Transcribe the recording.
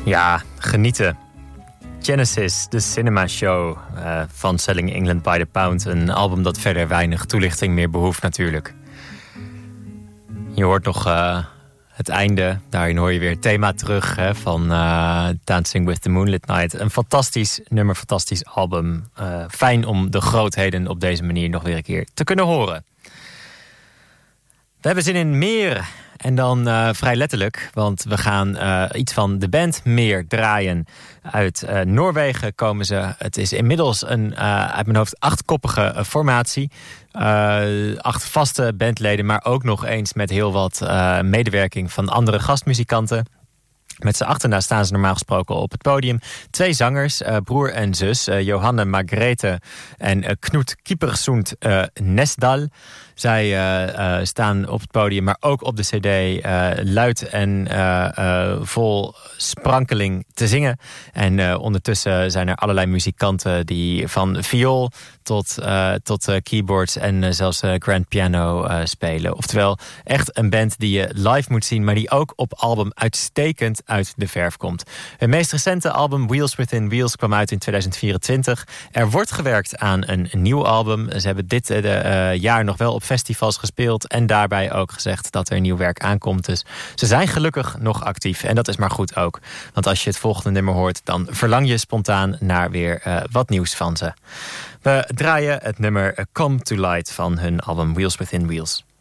Ja, genieten. Genesis, de cinema show van Selling England by the Pound. Een album dat verder weinig toelichting meer behoeft natuurlijk. Je hoort nog het einde. Daarin hoor je weer het thema terug van Dancing with the Moonlit Night. Een fantastisch nummer, fantastisch album. Fijn om de grootheden op deze manier nog weer een keer te kunnen horen. We hebben zin in meer. En dan vrij letterlijk, want we gaan iets van de band Meer draaien. Uit Noorwegen komen ze. Het is inmiddels een, uit mijn hoofd, 8-koppige formatie. 8 vaste bandleden, maar ook nog eens met heel wat medewerking van andere gastmuzikanten. Met z'n achteren staan ze normaal gesproken op het podium. 2 zangers, broer en zus, Johanne Margrethe en Knut Kiepersund Nesdal. Zij staan op het podium, maar ook op de cd luid en vol sprankeling te zingen. En ondertussen zijn er allerlei muzikanten die van viool tot keyboards en zelfs grand piano spelen. Oftewel echt een band die je live moet zien, maar die ook op album uitstekend uit de verf komt. Hun meest recente album Wheels Within Wheels kwam uit in 2024. Er wordt gewerkt aan een nieuw album. Ze hebben dit jaar nog wel op festivals gespeeld en daarbij ook gezegd dat er nieuw werk aankomt. Dus ze zijn gelukkig nog actief en dat is maar goed ook. Want als je het volgende nummer hoort, dan verlang je spontaan naar weer wat nieuws van ze. We draaien het nummer Come to Light van hun album Wheels Within Wheels.